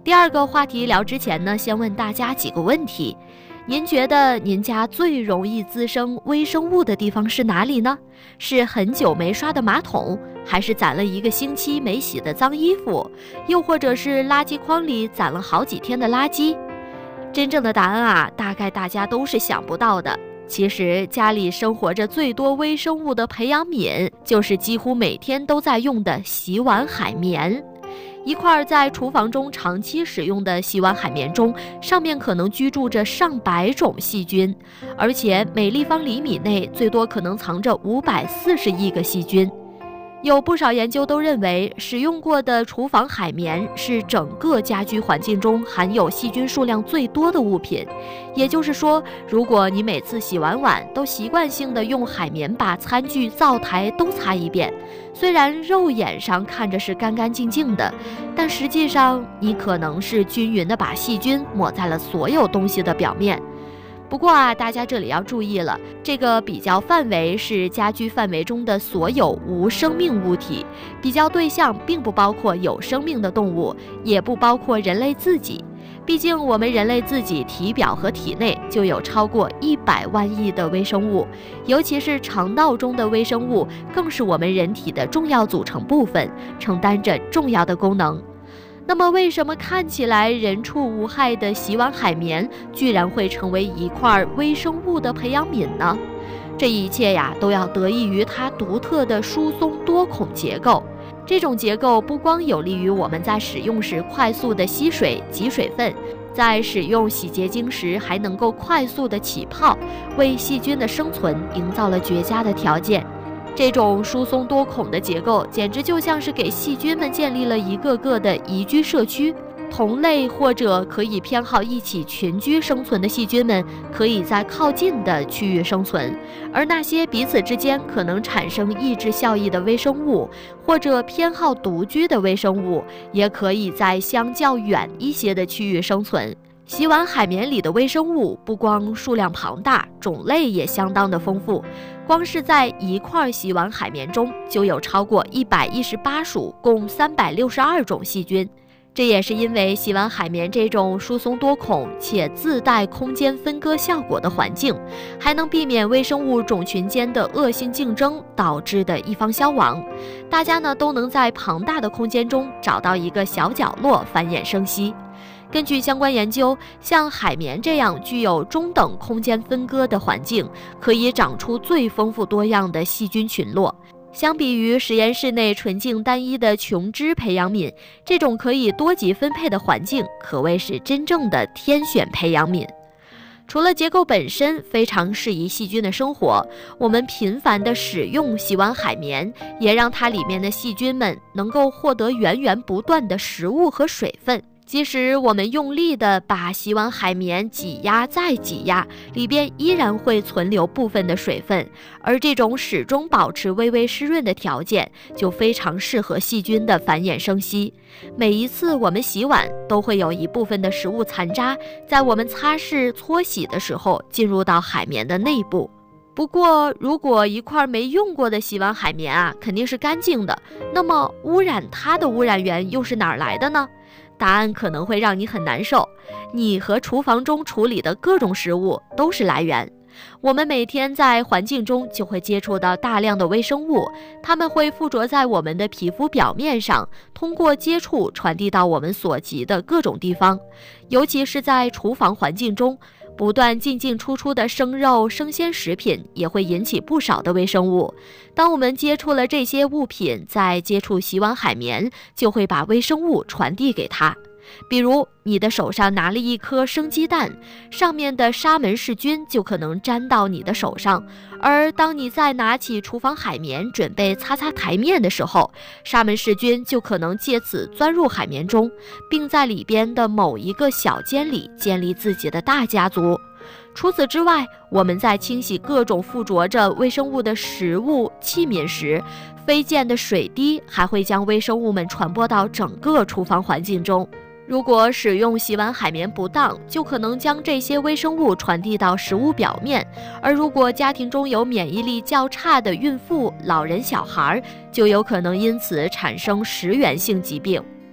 第二个话题聊之前呢，先问大家几个问题。您觉得您家最容易滋生微生物的地方是哪里呢？是很久没刷的马桶，还是攒了1个星期没洗的脏衣服，又或者是垃圾筐里攒了好几天的垃圾？真正的答案啊，大概大家都是想不到的。其实家里生活着最多微生物的培养皿，就是几乎每天都在用的洗碗海绵。一块在厨房中长期使用的洗碗海绵中，上面可能居住着上百种细菌，而且每立方厘米内最多可能藏着540亿个细菌。有不少研究都认为，使用过的厨房海绵是整个家居环境中含有细菌数量最多的物品。也就是说，如果你每次洗完碗都习惯性的用海绵把餐具、灶台都擦一遍，虽然肉眼上看着是干干净净的，但实际上你可能是均匀的把细菌抹在了所有东西的表面。不过啊，大家这里要注意了，这个比较范围是家居范围中的所有无生命物体，比较对象并不包括有生命的动物，也不包括人类自己。毕竟我们人类自己体表和体内就有超过100万亿的微生物，尤其是肠道中的微生物，更是我们人体的重要组成部分，承担着重要的功能。那么为什么看起来人畜无害的洗碗海绵居然会成为一块微生物的培养皿呢？这一切呀，都要得益于它独特的疏松多孔结构。这种结构不光有利于我们在使用时快速的吸水挤水分，在使用洗洁精时还能够快速的起泡，为细菌的生存营造了绝佳的条件。这种疏松多孔的结构简直就像是给细菌们建立了一个个的宜居社区，同类或者可以偏好一起群居生存的细菌们可以在靠近的区域生存，而那些彼此之间可能产生抑制效益的微生物，或者偏好独居的微生物，也可以在相较远一些的区域生存。洗碗海绵里的微生物不光数量庞大，种类也相当的丰富。光是在一块洗碗海绵中就有超过118属，共362种细菌。这也是因为洗碗海绵这种疏松多孔且自带空间分割效果的环境，还能避免微生物种群间的恶性竞争导致的一方消亡。大家呢都能在庞大的空间中找到一个小角落繁衍生息。根据相关研究，像海绵这样具有中等空间分割的环境，可以长出最丰富多样的细菌群落。相比于实验室内纯净单一的琼脂培养皿，这种可以多级分配的环境可谓是真正的天选培养皿。除了结构本身非常适宜细菌的生活，我们频繁地使用洗碗海绵，也让它里面的细菌们能够获得源源不断的食物和水分。即使我们用力地把洗碗海绵挤压再挤压，里边依然会存留部分的水分，而这种始终保持微微湿润的条件就非常适合细菌的繁衍生息。每一次我们洗碗都会有一部分的食物残渣在我们擦拭搓洗的时候进入到海绵的内部。不过如果一块没用过的洗碗海绵啊肯定是干净的，那么污染它的污染源又是哪儿来的呢？答案可能会让你很难受，你和厨房中处理的各种食物都是来源。我们每天在环境中就会接触到大量的微生物，它们会附着在我们的皮肤表面上，通过接触传递到我们所及的各种地方。尤其是在厨房环境中，不断进进出出的生肉、生鲜食品也会引起不少的微生物。当我们接触了这些物品，再接触洗碗海绵，就会把微生物传递给它。比如你的手上拿了一颗生鸡蛋，上面的沙门氏菌就可能沾到你的手上，而当你再拿起厨房海绵准备擦擦台面的时候，沙门氏菌就可能借此钻入海绵中，并在里边的某一个小间里建立自己的大家族。除此之外，我们在清洗各种附着着微生物的食物器皿时，飞溅的水滴还会将微生物们传播到整个厨房环境中。如果使用洗碗海绵不当，就可能将这些微生物传递到食物表面，而如果家庭中有免疫力较差的孕妇、老人、小孩，就有可能因此产生食源性疾病。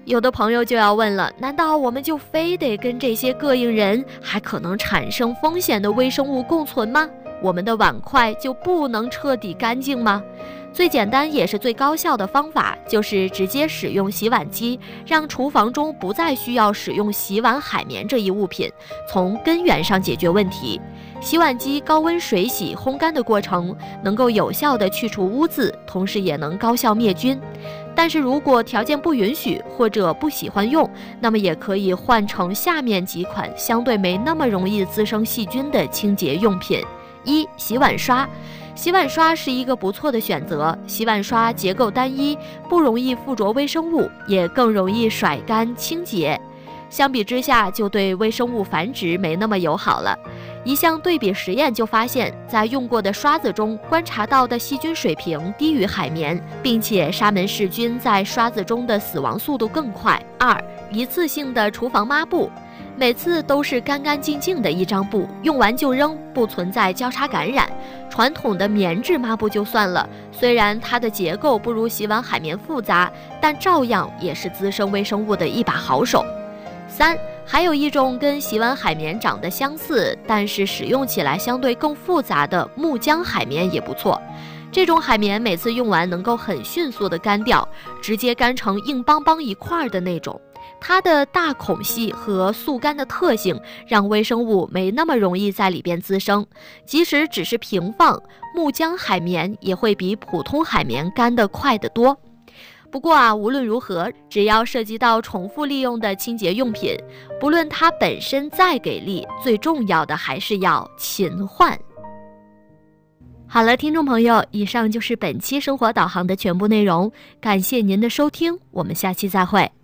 有的朋友就要问了，难道我们就非得跟这些膈应人还可能产生风险的微生物共存吗？我们的碗筷就不能彻底干净吗？最简单也是最高效的方法就是直接使用洗碗机，让厨房中不再需要使用洗碗海绵这一物品，从根源上解决问题。洗碗机高温水洗烘干的过程能够有效地去除污渍，同时也能高效灭菌。但是如果条件不允许或者不喜欢用，那么也可以换成下面几款相对没那么容易滋生细菌的清洁用品。1. 洗碗刷。洗碗刷是一个不错的选择，洗碗刷结构单一，不容易附着微生物，也更容易甩干清洁。相比之下，就对微生物繁殖没那么友好了。一项对比实验就发现，在用过的刷子中观察到的细菌水平低于海绵，并且沙门氏菌在刷子中的死亡速度更快。2. 一次性的厨房抹布。每次都是干干净净的一张布，用完就扔，不存在交叉感染。传统的棉质抹布就算了，虽然它的结构不如洗碗海绵复杂，但照样也是滋生微生物的一把好手。3. 还有一种跟洗碗海绵长得相似，但是使用起来相对更复杂的木浆海绵也不错。这种海绵每次用完能够很迅速的干掉，直接干成硬邦邦一块的那种。它的大孔隙和速干的特性让微生物没那么容易在里边滋生，即使只是平放，木浆海绵也会比普通海绵干得快得多。不过无论如何，只要涉及到重复利用的清洁用品，不论它本身再给力，最重要的还是要勤换。好了，听众朋友，以上就是本期生活导航的全部内容，感谢您的收听，我们下期再会。